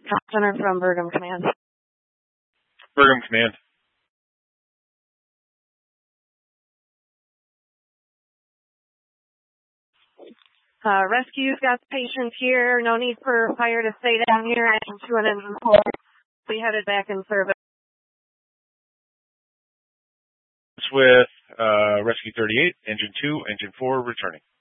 Center from Bergam Command. Bergam Command. Rescue's got the patient here. No need for fire to stay down here. Engine 2 and Engine 4. We headed back in service. With Rescue 38, Engine 2, Engine 4 returning.